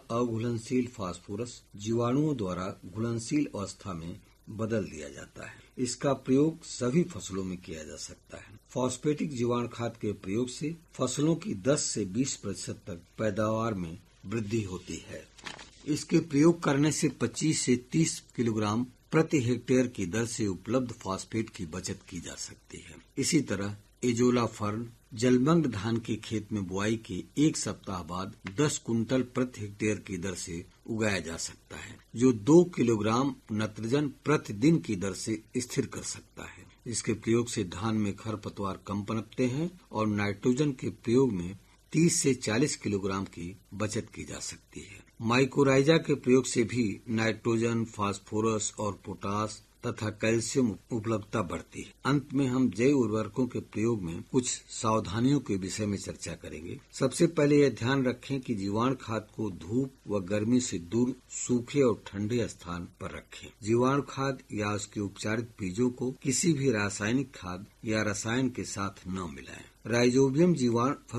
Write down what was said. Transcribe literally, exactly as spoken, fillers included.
अघुलनशील फास्फोरस जीवाणुओं द्वारा घुलनशील अवस्था में बदल दिया जाता है। इसका प्रयोग सभी फसलों में किया जा सकता है। फॉस्फेटिक जीवाणु खाद के प्रयोग से फसलों की दस से बीस प्रतिशत तक पैदावार में वृद्धि होती है। इसके प्रयोग करने से पच्चीस से तीस किलोग्राम प्रति हेक्टेयर की दर से उपलब्ध फास्फेट की बचत की जा सकती है। इसी तरह एजोला फर्न जलमग्न धान के खेत में बुआई के एक सप्ताह बाद दस कुंटल प्रति हेक्टेयर की दर से उगाया जा सकता है, जो दो किलोग्राम नाइट्रोजन प्रतिदिन की दर से स्थिर कर सकता है। इसके प्रयोग से धान में खरपतवार कम पनपते हैं और नाइट्रोजन के प्रयोग में तीस से चालीस किलोग्राम की बचत की जा सकती है। माइकोराइजा के प्रयोग से भी नाइट्रोजन, फास्फोरस और पोटास तथा कैल्शियम उपलब्धता बढ़ती है। अंत में हम जैव उर्वरकों के प्रयोग में कुछ सावधानियों के विषय में चर्चा करेंगे। सबसे पहले यह ध्यान रखें कि जीवाणु खाद को धूप व गर्मी से दूर सूखे और ठंडे स्थान पर रखें। जीवाणु खाद या उसके उपचारित बीजों को किसी भी रासायनिक खाद या रसायन के साथ न मिलाएं। राइजोबियम जीवाणु